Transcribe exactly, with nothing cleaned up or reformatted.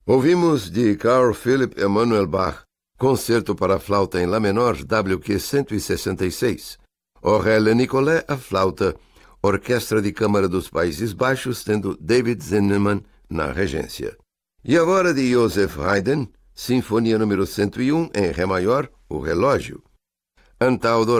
Ouvimos de Carl Philipp Emanuel Bach, Concerto para Flauta em Lá menor, W Q cento e sessenta e seis. Aurélie Nicolet, a flauta, Orquestra de Câmara dos Países Baixos, tendo David Zinnemann na regência. E agora de Joseph Haydn, Sinfonia número cento e um, em Ré maior, O Relógio. Antaudo